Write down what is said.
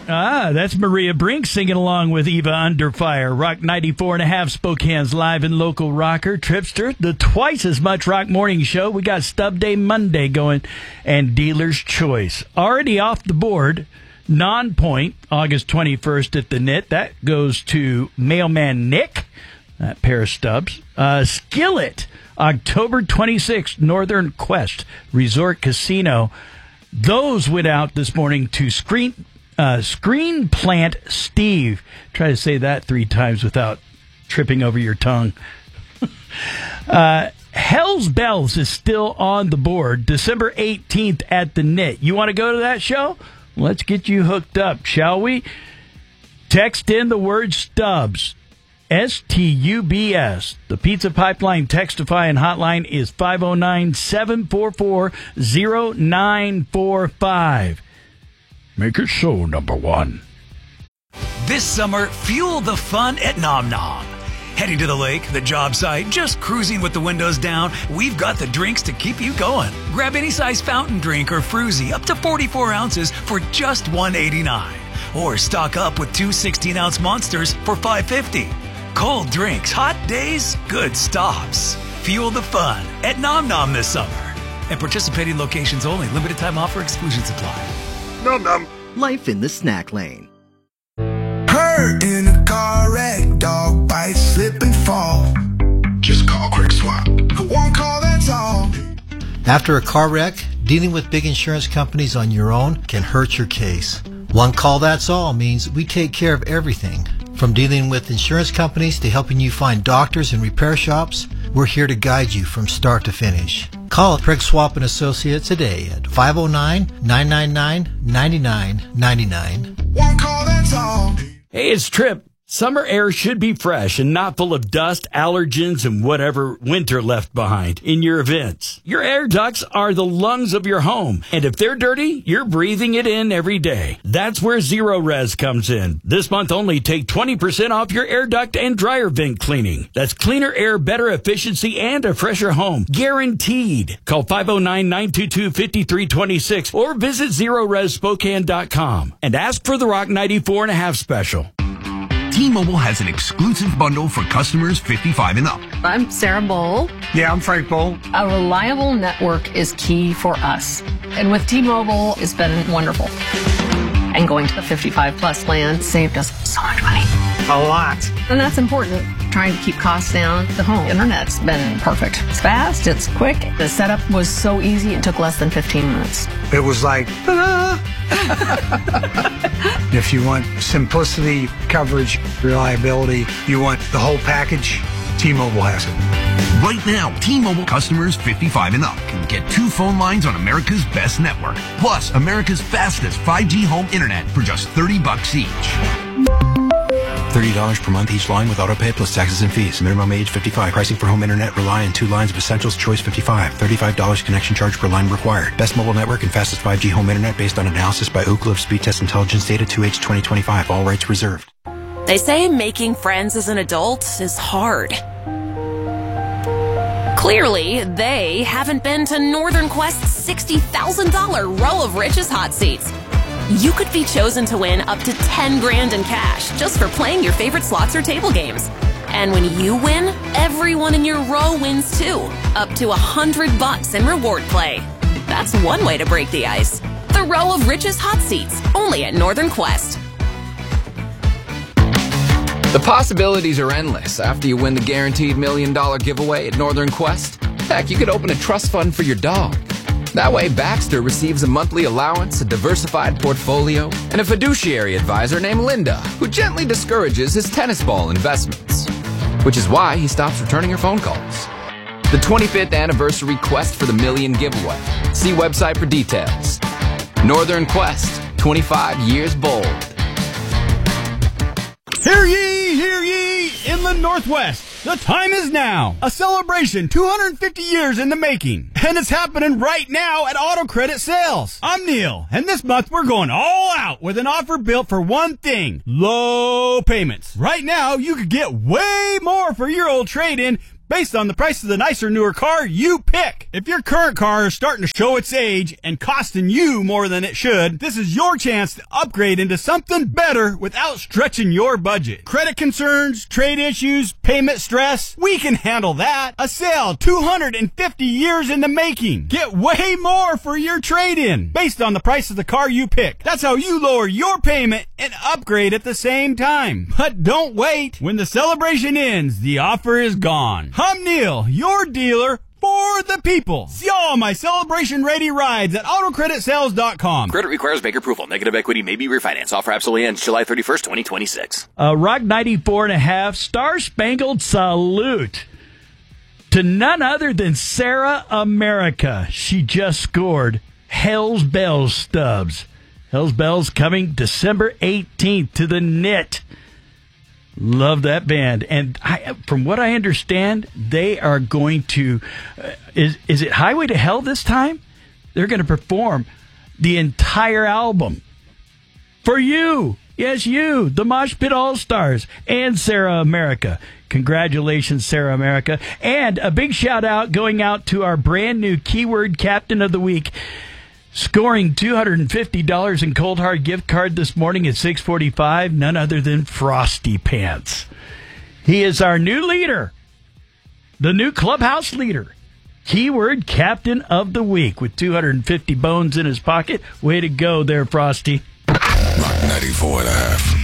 That's Maria Brink singing along with Eva Under Fire. Rock 94.5, Spokane's live and local rocker. Tripster, the twice as much rock morning show. We got Stub Day Monday going and Dealer's Choice. Already off the board, Non-Point, August 21st at the Knit. That goes to Mailman Nick, that pair of stubs. Skillet, October 26th, Northern Quest Resort Casino. Those went out this morning to Screen Plant Steve. Try to say that 3 times without tripping over your tongue. Hell's Bells is still on the board. December 18th at the Knit. You want to go to that show? Let's get you hooked up, shall we? Text in the word Stubbs. STUBS. The Pizza Pipeline Textify and hotline is 509-744-0945. Make it so, number one. This summer, fuel the fun at Nom Nom. Heading to the lake, the job site, just cruising with the windows down, we've got the drinks to keep you going. Grab any size fountain drink or fruzy up to 44 ounces for just $1.89. Or stock up with 2 16-ounce monsters for $5.50. Cold drinks, hot days, good stops. Fuel the fun at Nom Nom this summer. And participating locations only. Limited time offer. Exclusions apply. Nom Nom. Life in the snack lane. Hurt in a car wreck, dog bite, slip and fall. Just call Quick Swap. One call, that's all. After a car wreck, dealing with big insurance companies on your own can hurt your case. One call, that's all means we take care of everything. From dealing with insurance companies to helping you find doctors and repair shops, we're here to guide you from start to finish. Call Craig Swap & Associates today at 509-999-9999. One call, that's all. Hey, it's Trip. Summer air should be fresh and not full of dust, allergens, and whatever winter left behind in your events. Your air ducts are the lungs of your home, and if they're dirty, you're breathing it in every day. That's where Zero Res comes in. This month only, take 20% off your air duct and dryer vent cleaning. That's cleaner air, better efficiency, and a fresher home. Guaranteed. Call 509-922-5326 or visit ZeroResSpokane.com and ask for the Rock 94.5 special. T-Mobile has an exclusive bundle for customers 55 and up. I'm Sarah Bowl. Yeah, I'm Frank Bowl. A reliable network is key for us. And with T-Mobile, it's been wonderful. And going to the 55 plus plan saved us so much money. A lot. And that's important. Trying to keep costs down. The home internet's been perfect. It's fast, it's quick. The setup was so easy, it took less than 15 minutes. It was like, ta-da! If you want simplicity, coverage, reliability, you want the whole package, T-Mobile has it. Right now, T-Mobile customers 55 and up can get 2 phone lines on America's best network, plus America's fastest 5G home internet for just $30 each. $30 per month each line with autopay plus taxes and fees. Minimum age 55. Pricing for home internet rely on 2 lines of Essentials Choice 55. $35 connection charge per line required. Best mobile network and fastest 5G home internet based on analysis by Ookla of Speed Test Intelligence data 2H 2025. All rights reserved. They say making friends as an adult is hard. Clearly, they haven't been to Northern Quest's $60,000 Row of Riches hot seats. You could be chosen to win up to $10,000 in cash just for playing your favorite slots or table games. And when you win, everyone in your row wins too, up to $100 in reward play. That's one way to break the ice. The Row of Riches hot seats, only at Northern Quest. The possibilities are endless after you win the guaranteed $1 million giveaway at Northern Quest. Heck, you could open a trust fund for your dog. That way, Baxter receives a monthly allowance, a diversified portfolio, and a fiduciary advisor named Linda, who gently discourages his tennis ball investments. Which is why he stops returning her phone calls. The 25th anniversary Quest for the $1 million giveaway. See website for details. Northern Quest, 25 years bold. Hear ye, in the Northwest. The time is now. A celebration 250 years in the making. And it's happening right now at Auto Credit Sales. I'm Neil, and this month we're going all out with an offer built for one thing: low payments. Right now, you could get way more for your old trade-in based on the price of the nicer, newer car you pick. If your current car is starting to show its age and costing you more than it should, this is your chance to upgrade into something better without stretching your budget. Credit concerns, trade issues, payment stress, we can handle that. A sale 250 years in the making. Get way more for your trade-in based on the price of the car you pick. That's how you lower your payment and upgrade at the same time. But don't wait. When the celebration ends, the offer is gone. I'm Neil, your dealer for the people. See all my celebration-ready rides at AutoCreditSales.com. Credit requires bank approval. Negative equity may be refinanced. Offer absolutely ends July 31st, 2026. Rock 94.5 Star-Spangled Salute to none other than Sarah America. She just scored Hell's Bells stubs. Hell's Bells coming December 18th to the Knit. Love that band. And from what I understand, they are going to, is it Highway to Hell this time? They're going to perform the entire album for you. Yes, you, the Mosh Pit All-Stars and Sarah America. Congratulations, Sarah America. And a big shout out going out to our brand new Keyword Captain of the Week, scoring $250 in Cold Hard gift card this morning at 6:45, none other than Frosty Pants. He is our new leader, the new clubhouse leader, Keyword Captain of the Week with 250 bones in his pocket. Way to go there, Frosty. Rock 94.5.